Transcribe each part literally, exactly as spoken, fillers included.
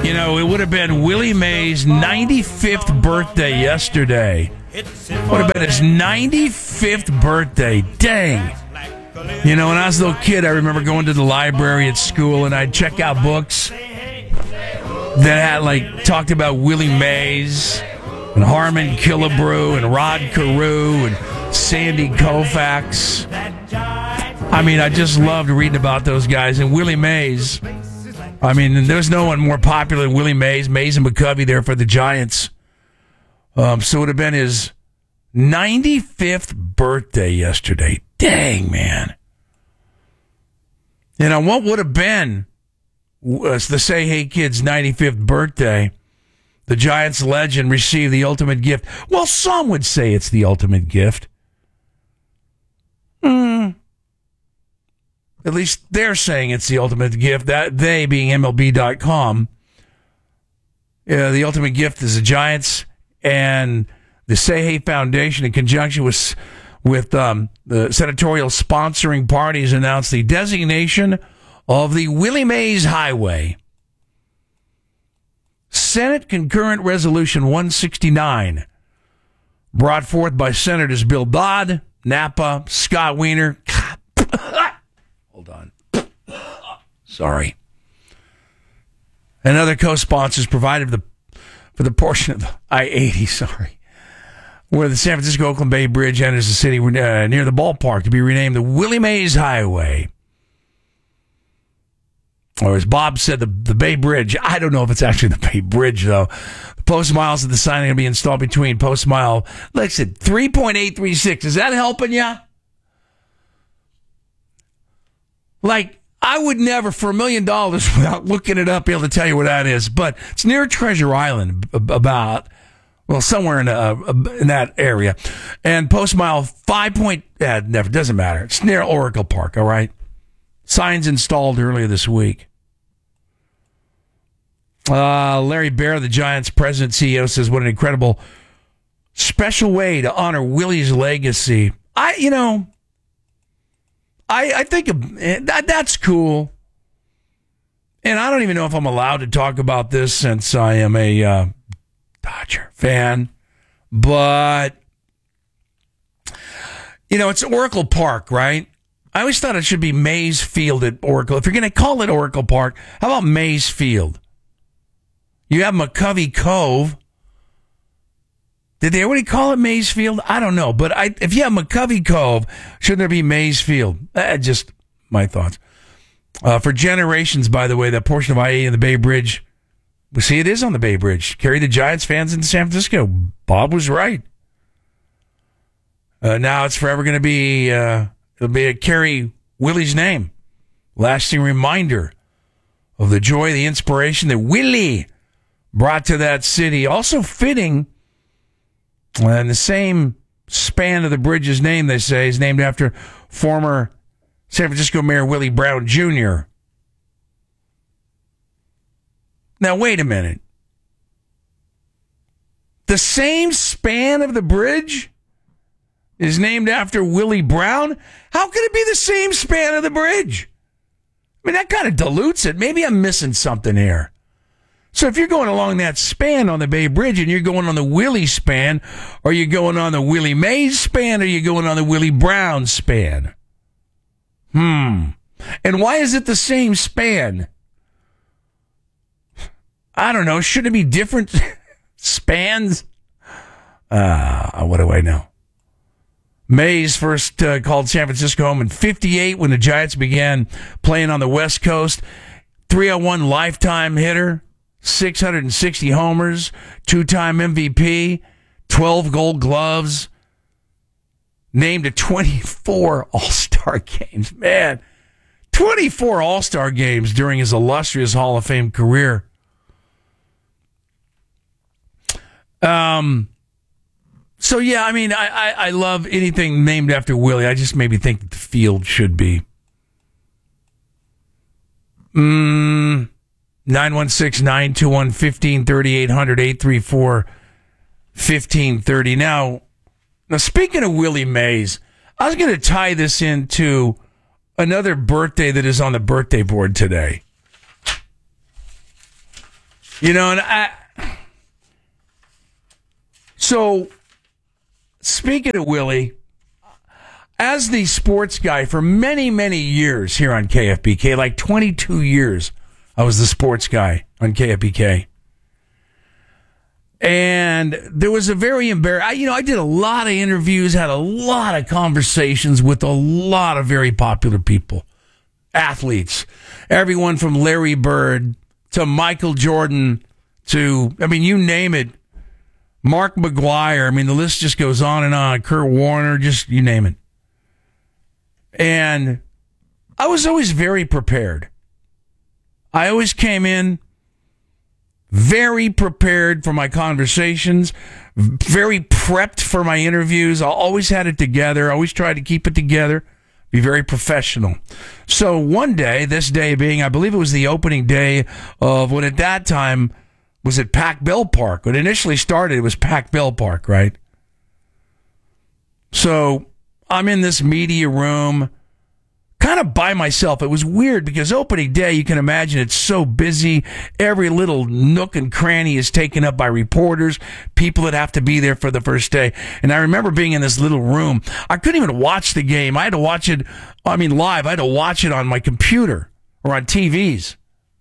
You know, it would have been Willie Mays' ninety-fifth birthday yesterday. Would have been his ninety-fifth birthday. Dang. You know, when I was a little kid, I remember going to the library at school, and I'd check out books that had, like, talked about Willie Mays and Harmon Killebrew and Rod Carew and Sandy Koufax. I mean, I just loved reading about those guys. And Willie Mays, I mean, there's no one more popular than Willie Mays. Mays and McCovey there for the Giants. Um, so it would have been his ninety-fifth birthday yesterday. Dang, man. You know, what would have been uh, the Say Hey Kids' ninety-fifth birthday? The Giants legend received the ultimate gift. Well, some would say it's the ultimate gift. Hmm. At least they're saying it's the ultimate gift. That they being M L B dot com. Yeah, the ultimate gift is the Giants and the Say Hey Foundation, in conjunction with with um, the senatorial sponsoring parties, announced the designation of the Willie Mays Highway. Senate Concurrent Resolution one sixty-nine, brought forth by Senators Bill Dodd, Napa, Scott Wiener. Hold on. Sorry. And other co-sponsors provided the, for the portion of I eighty, sorry, where the San Francisco-Oakland Bay Bridge enters the city uh, near the ballpark, to be renamed the Willie Mays Highway. Or as Bob said, the, the Bay Bridge. I don't know if it's actually the Bay Bridge, though. The post miles of the sign are going to be installed between post mile, like I said, three point eight three six. Is that helping you? Like, I would never, for a million dollars, without looking it up, be able to tell you where that is. But it's near Treasure Island, about, well, somewhere in, uh, in that area. And post mile five point, eh, never, doesn't matter. It's near Oracle Park, all right? Signs installed earlier this week. Uh, Larry Baer, the Giants president C E O, says, what an incredible special way to honor Willie's legacy. I, you know, I, I think that that's cool. And I don't even know if I'm allowed to talk about this since I am a uh, Dodger fan. But, you know, it's Oracle Park, right? I always thought it should be Mays Field at Oracle. If you're going to call it Oracle Park, how about Mays Field? You have McCovey Cove. Did they already call it Mays Field? I don't know. But I, if you have McCovey Cove, shouldn't there be Mays Field? Uh, just my thoughts. Uh, for generations, by the way, that portion of I eighty and the Bay Bridge, we see it is on the Bay Bridge. Carry the Giants fans into San Francisco. Bob was right. Uh, now it's forever going to be... Uh, It'll be a carry Willie's name. Lasting reminder of the joy, the inspiration that Willie brought to that city. Also fitting, uh, in the same span of the bridge's name, they say, is named after former San Francisco Mayor Willie Brown Junior Now, wait a minute. The same span of the bridge is named after Willie Brown? How could it be the same span of the bridge? I mean, that kind of dilutes it. Maybe I'm missing something here. So if you're going along that span on the Bay Bridge and you're going on the Willie span, or you're going on the Willie Mays span, or you're going on the Willie Brown span? Hmm. And why is it the same span? I don't know. Should it be different spans? Uh, what do I know? Mays first uh, called San Francisco home in fifty-eight when the Giants began playing on the West Coast. three oh one lifetime hitter, six hundred sixty homers, two-time M V P, twelve gold gloves, named to twenty-four All-Star games. Man, twenty-four All-Star games during his illustrious Hall of Fame career. Um... So, yeah, I mean, I, I, I love anything named after Willie. I just maybe think that the field should be. Mm, nine one six, nine two one, one five three zero, eight hundred, eight three four, one five three zero. Now, now, speaking of Willie Mays, I was going to tie this into another birthday that is on the birthday board today. You know, and I. So, speaking of Willie, as the sports guy for many, many years here on K F B K, like twenty-two years, I was the sports guy on K F B K. And there was a very embarrassing, you know, I did a lot of interviews, had a lot of conversations with a lot of very popular people, athletes, everyone from Larry Bird to Michael Jordan to, I mean, you name it, Mark McGwire. I mean, the list just goes on and on. Kurt Warner, just you name it. And I was always very prepared. I always came in very prepared for my conversations, very prepped for my interviews. I always had it together. I always tried to keep it together, be very professional. So one day, this day being, I believe it was the opening day of what at that time was at Pac Bell Park. When it initially started, it was Pac Bell Park, right? So I'm in this media room, kind of by myself. It was weird because opening day, you can imagine it's so busy. Every little nook and cranny is taken up by reporters, people that have to be there for the first day. And I remember being in this little room. I couldn't even watch the game. I had to watch it, I mean, live. I had to watch it on my computer or on T Vs.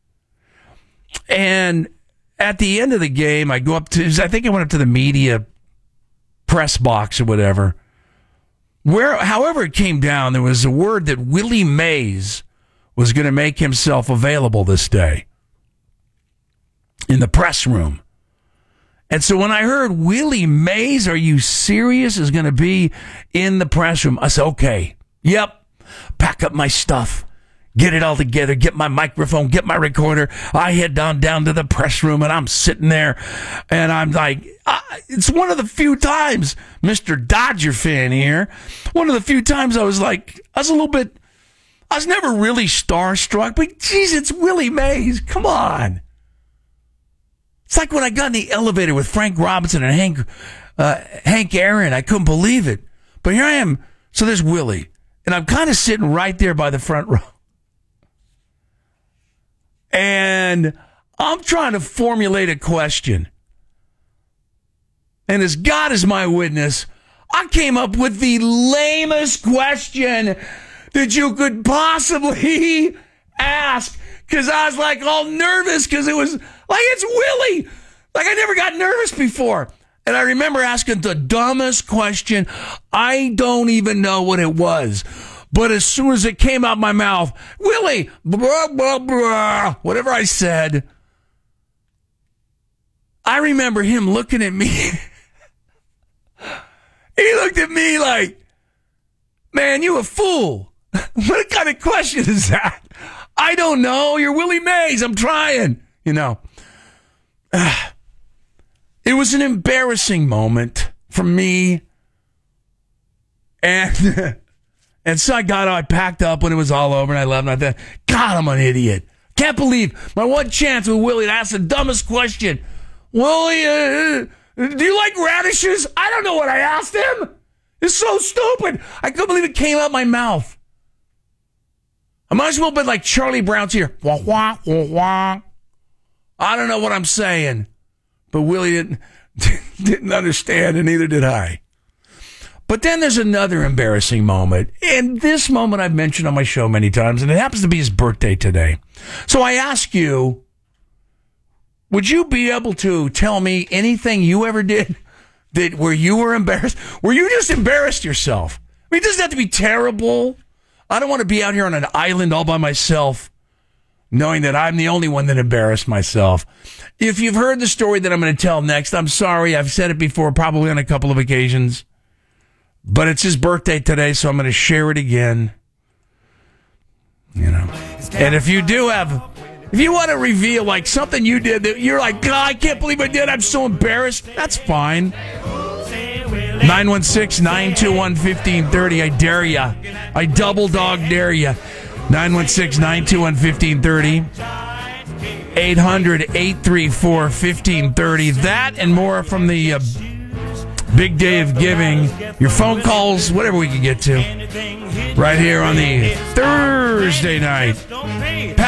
And at the end of the game, I go up to, I think I went up to the media press box or whatever. Where, however it came down, there was a word that Willie Mays was going to make himself available this day in the press room. And so when I heard Willie Mays, are you serious, is going to be in the press room, I said, okay, yep, pack up my stuff, get it all together, get my microphone, get my recorder. I head down, down to the press room, and I'm sitting there, and I'm like, uh, it's one of the few times, Mister Dodger fan here, one of the few times I was like, I was a little bit, I was never really starstruck, but geez, it's Willie Mays. Come on. It's like when I got in the elevator with Frank Robinson and Hank, uh, Hank Aaron. I couldn't believe it. But here I am. So there's Willie, and I'm kind of sitting right there by the front row. And I'm trying to formulate a question. And as God is my witness, I came up with the lamest question that you could possibly ask. Because I was like all nervous because it was like, it's Willie. Like I never got nervous before. And I remember asking the dumbest question. I don't even know what it was. But as soon as it came out my mouth, Willie, blah, blah, blah, whatever I said, I remember him looking at me. He looked at me like, man, you a fool. What kind of question is that? I don't know. You're Willie Mays. I'm trying, you know. It was an embarrassing moment for me. And... And so I got, I packed up when it was all over and I left and I thought, God, I'm an idiot. Can't believe my one chance with Willie to ask the dumbest question. Willie, uh, do you like radishes? I don't know what I asked him. It's so stupid. I couldn't believe it came out my mouth. I might as well be like Charlie Brown's here. Wah, wah, wah, wah. I don't know what I'm saying. But Willie didn't, didn't understand and neither did I. But then there's another embarrassing moment. And this moment I've mentioned on my show many times, and it happens to be his birthday today. So I ask you, would you be able to tell me anything you ever did that where you were embarrassed? Where you just embarrassed yourself? I mean, it doesn't have to be terrible. I don't want to be out here on an island all by myself, knowing that I'm the only one that embarrassed myself. If you've heard the story that I'm going to tell next, I'm sorry. I've said it before, probably on a couple of occasions. But it's his birthday today, so I'm going to share it again. You know. And if you do have, if you want to reveal like something you did that you're like, God, I can't believe I did, I'm so embarrassed, that's fine. nine one six, nine two one, one five three zero. I dare ya. I double dog dare ya. nine one six, nine two one, one five three zero. eight hundred, eight three four, one five three zero. That and more from the uh, big day of giving. Your phone calls, whatever we can get to. Right here on the Thursday night